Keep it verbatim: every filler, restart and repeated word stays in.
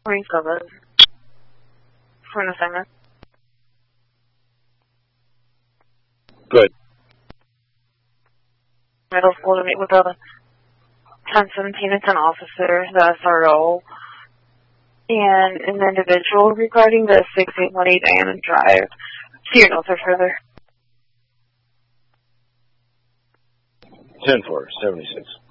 twenty-seven for an assignment. Good. Middle school to meet with the ten seventeen and ten officer, the S R O, and an individual regarding the six eight one eight Annan Drive. See your notes are further. ten four, seventy-six.